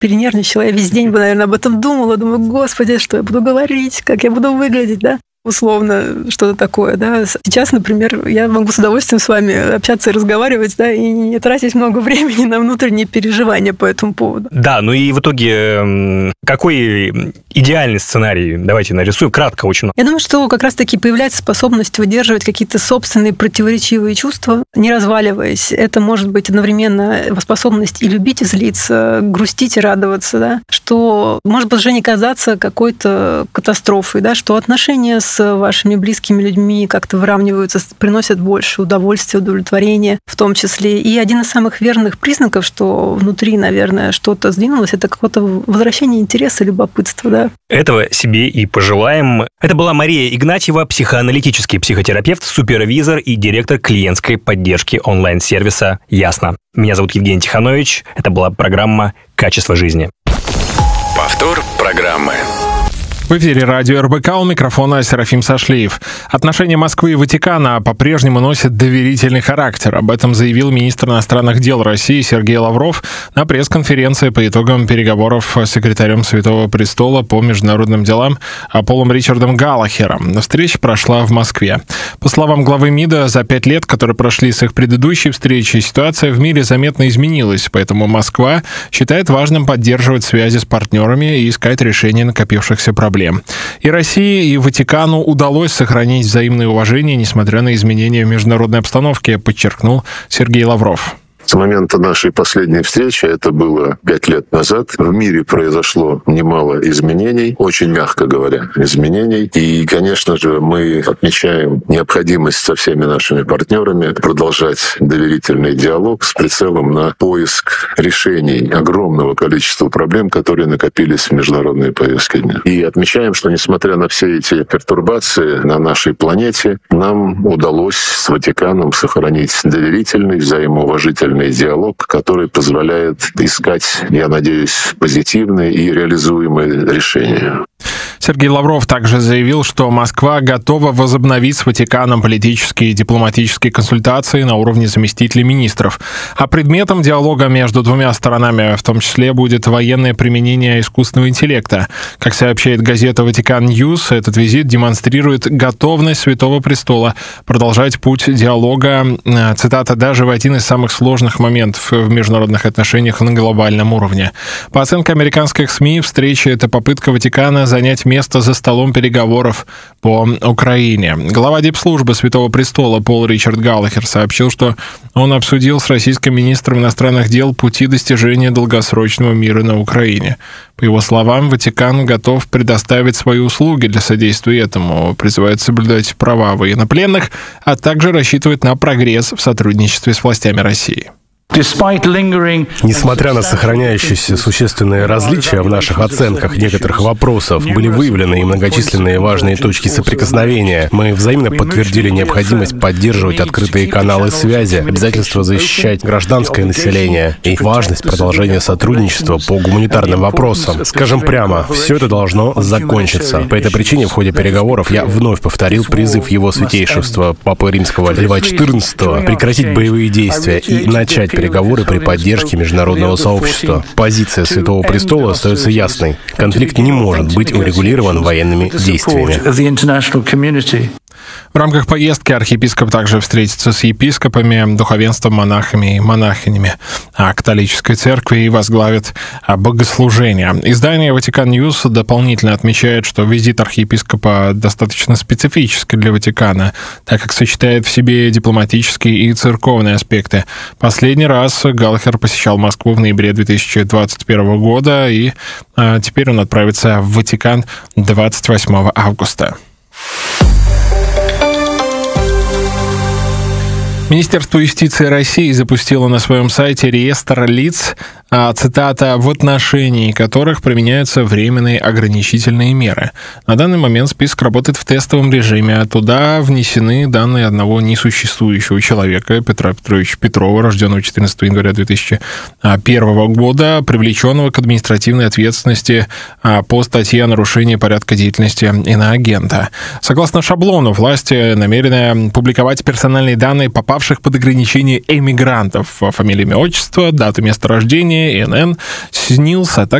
перенервничала. Я весь день, наверное, об этом думала. Думаю, господи, что я буду говорить, как я буду выглядеть, да? Условно, что-то такое, да. Сейчас, например, я могу с удовольствием с вами общаться и разговаривать, да, и не тратить много времени на внутренние переживания по этому поводу. Да, ну и в итоге какой идеальный сценарий? Давайте нарисуем кратко очень. Я думаю, что как раз-таки появляется способность выдерживать какие-то собственные противоречивые чувства, не разваливаясь. Это может быть одновременно способность и любить, и злиться, грустить и радоваться, да, что может даже не казаться какой-то катастрофой, да, что отношения с вашими близкими людьми как-то выравниваются, приносят больше удовольствия, удовлетворения в том числе. И один из самых верных признаков, что внутри, наверное, что-то сдвинулось, это какое-то возвращение интереса, любопытства. Да? Этого себе и пожелаем. Это была Мария Игнатьева, психоаналитический психотерапевт, супервизор и директор клиентской поддержки онлайн-сервиса «Ясно». Меня зовут Евгений Тиханович. Это была программа «Качество жизни». Повтор программы. В эфире радио РБК, у микрофона Серафим Сашлиев. Отношения Москвы и Ватикана по-прежнему носят доверительный характер. Об этом заявил министр иностранных дел России Сергей Лавров на пресс-конференции по итогам переговоров с секретарем Святого Престола по международным делам Полом Ричардом Галлахером. Встреча прошла в Москве. По словам главы МИДа, за 5 лет, которые прошли с их предыдущей встречи, ситуация в мире заметно изменилась, поэтому Москва считает важным поддерживать связи с партнерами и искать решение накопившихся проблем. И России, и Ватикану удалось сохранить взаимное уважение, несмотря на изменения в международной обстановке, подчеркнул Сергей Лавров. С момента нашей последней встречи, это было 5 лет назад, в мире произошло немало изменений, очень мягко говоря, изменений. И, конечно же, мы отмечаем необходимость со всеми нашими партнерами продолжать доверительный диалог с прицелом на поиск решений огромного количества проблем, которые накопились в международной повестке дня. И отмечаем, что, несмотря на все эти пертурбации на нашей планете, нам удалось с Ватиканом сохранить доверительный, взаимоуважительный диалог, который позволяет искать, я надеюсь, позитивные и реализуемые решения. Сергей Лавров также заявил, что Москва готова возобновить с Ватиканом политические и дипломатические консультации на уровне заместителей министров. А предметом диалога между двумя сторонами в том числе будет военное применение искусственного интеллекта. Как сообщает газета «Ватикан Ньюс», этот визит демонстрирует готовность Святого Престола продолжать путь диалога, цитата, «даже в один из самых сложных моментов в международных отношениях на глобальном уровне». По оценке американских СМИ, встреча — это попытка Ватикана занять место за столом переговоров по Украине. Глава дипслужбы Святого Престола Пол Ричард Галлахер сообщил, что он обсудил с российским министром иностранных дел пути достижения долгосрочного мира на Украине. По его словам, Ватикан готов предоставить свои услуги для содействия этому, призывает соблюдать права военнопленных, а также рассчитывает на прогресс в сотрудничестве с властями России. Несмотря на сохраняющиеся существенные различия в наших оценках некоторых вопросов, были выявлены и многочисленные важные точки соприкосновения. Мы взаимно подтвердили необходимость поддерживать открытые каналы связи, обязательство защищать гражданское население и важность продолжения сотрудничества по гуманитарным вопросам. Скажем прямо, все это должно закончиться. По этой причине в ходе переговоров я вновь повторил призыв Его Святейшества Папы Римского Льва XIV прекратить боевые действия и начать переговоры при поддержке международного сообщества. Позиция Святого Престола остается ясной. Конфликт не может быть урегулирован военными действиями. В рамках поездки архиепископ также встретится с епископами, духовенством, монахами и монахинями католической церкви и возглавит богослужение. Издание «Ватикан Ньюс» дополнительно отмечает, что визит архиепископа достаточно специфический для Ватикана, так как сочетает в себе дипломатические и церковные аспекты. Последний раз Галлахер посещал Москву в ноябре 2021 года, и теперь он отправится в Ватикан 28 августа. Министерство юстиции России запустило на своем сайте реестр лиц, цитата, «в отношении которых применяются временные ограничительные меры». На данный момент список работает в тестовом режиме. Туда внесены данные одного несуществующего человека, Петра Петровича Петрова, рожденного 14 января 2001 года, привлеченного к административной ответственности по статье о нарушении порядка деятельности иноагента. Согласно шаблону, власти намерены публиковать персональные данные попавших под ограничение эмигрантов: фамилия, имя, отчество, дата, место рождения СМИ, НН, снился, так